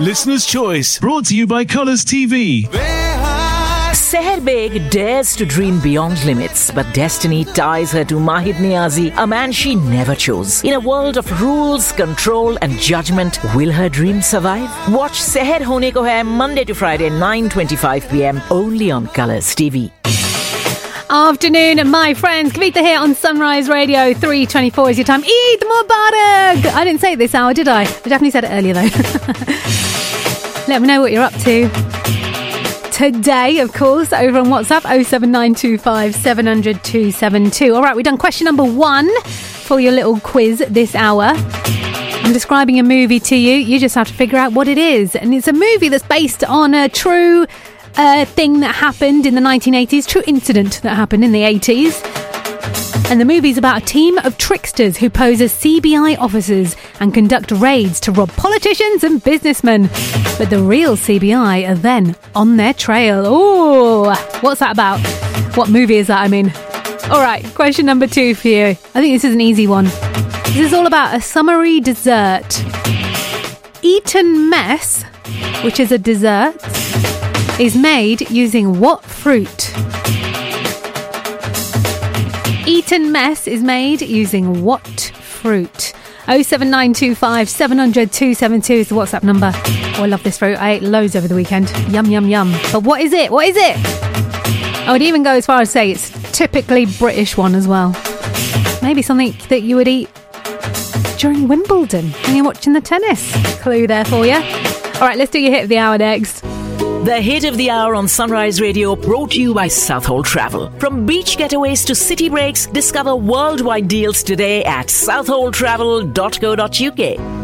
Listener's Choice, brought to you by Colours TV. Seher Beg dares to dream beyond limits, but destiny ties her to Mahid Niazi, a man she never chose. In a world of rules, control and judgment, will her dream survive? Watch Seher Hone Ko Hai Monday to Friday, 9:25 p.m. only on Colours TV. Afternoon, my friends. Kavita here on Sunrise Radio. 3:24 is your time. Eid Mubarak! I didn't say it this hour, did I? I definitely said it earlier, though. Let me know what you're up to today, of course, over on WhatsApp, 07925 700 272. All right, we've done question number 1 for your little quiz this hour. I'm describing a movie to you. You just have to figure out what it is. And it's a movie that's based on a true thing that happened in the 1980s, true incident that happened in the 80s. And the movie's about a team of tricksters who pose as CBI officers and conduct raids to rob politicians and businessmen. But the real CBI are then on their trail. Ooh, what's that about? What movie is that, I mean? All right, question number 2 for you. I think this is an easy one. This is all about a summery dessert. Eton Mess, which is a dessert, is made using what fruit? Eton Mess is made using what fruit? 07925 700 272 is the WhatsApp number. Oh, I love this fruit. I ate loads over the weekend. Yum, yum, yum. But what is it? What is it? I would even go as far as say it's typically British one as well. Maybe something that you would eat during Wimbledon when you're watching the tennis. Clue there for you. All right, let's do your hit of the hour next. The hit of the hour on Sunrise Radio, brought to you by Southhold Travel. From beach getaways to city breaks, discover worldwide deals today at southholdtravel.co.uk.